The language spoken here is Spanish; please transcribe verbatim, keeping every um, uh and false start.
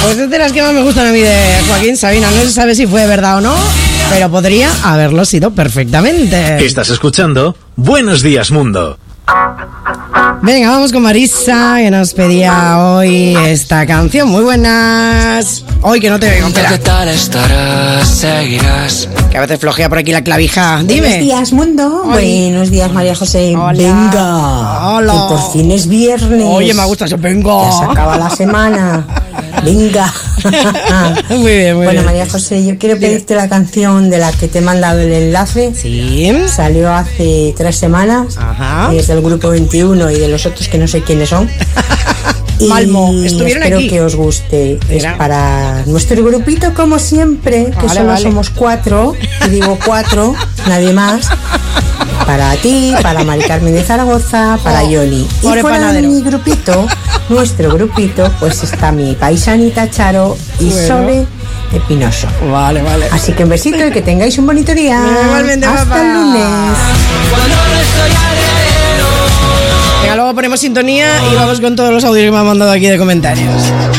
Pues es de las que más me gustan a mí de Joaquín Sabina. No se sabe si fue verdad o no, pero podría haberlo sido perfectamente. Estás escuchando Buenos Días Mundo. Venga, vamos con Marisa, que nos pedía hoy esta canción. Muy buenas. Hoy que no te veo, espera. ¿Qué tal estarás? Seguirás. Que a veces flojea por aquí la clavija. Dime. Buenos días, mundo. Hola. Buenos días, María José. Hola. Venga. Hola. Que por fin es viernes. Oye, me gusta eso. Venga. Ya se acaba la semana. Venga. Muy bien, muy bueno, bien. María José, yo quiero pedirte la canción de la que te he mandado el enlace. Sí. Salió hace tres semanas. Ajá. Y es del grupo veintiuno y de los otros que no sé quiénes son. Y Malmo, estuvieron espero aquí. que os guste. Mira. Es para nuestro grupito, como siempre, que Vale, solo vale. somos cuatro. Y digo cuatro, nadie más. Para ti, para Mari Carmen de Zaragoza, para Oh, Yoli. Y pobre fuera de panadero. mi grupito, nuestro grupito, pues está mi paisanita Charo y Bueno. Sole de Pinoso. Vale, vale. Así que un besito y que tengáis un bonito día. Igualmente, Hasta papá. el lunes. Venga, luego ponemos sintonía y vamos con todos los audios que me han mandado aquí de comentarios.